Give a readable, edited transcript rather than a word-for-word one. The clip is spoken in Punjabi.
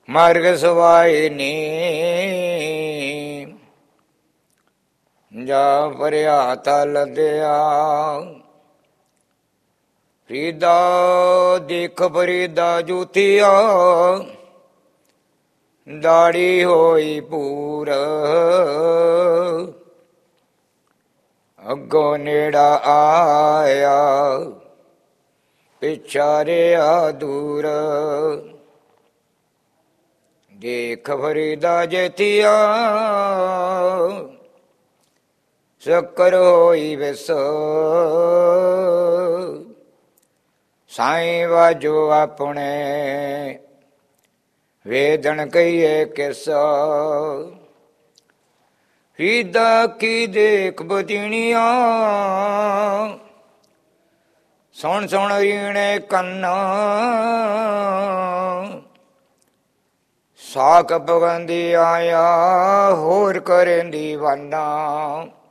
ਮਾਰਗ ਸਵਾਏ ਨੀ ਜਾ ਭਰਿਆ ਤਲ ਦਿਆ। ਫਰੀਦਾ ਦੇਖ ਫਰੀਦਾ ਜੂਤੀਆ ਦਾੜੀ ਹੋਈ ਪੂਰ। ਅੱਗੋਂ ਨੇੜਾ ਆਇਆ ਪਿਛਾ ਰਿਹਾ ਦੂਰ। ਦੇਖ ਫਰੀਦਾ ਜੇਤੀਆ ਸ਼ੱਕਰ ਹੋਈ ਵਿਸ। ਸਾਈਂ ਵਾਜੋ ਆਪਣੇ ਵੇਦਨ ਕਹੀਏ ਕਿਸ। ਫਰੀਦਾ ਕੀ ਦੇਖ ਬਦੀਣੀਆਂ ਸੁਣ ਸੁਣ ਰੀਣੇ ਕੰਨ। ਸਾਕ ਪਵੰਦੀ ਆਇਆ ਹੋਰ ਕਰੇਂਦੀ ਵਾਨਾ।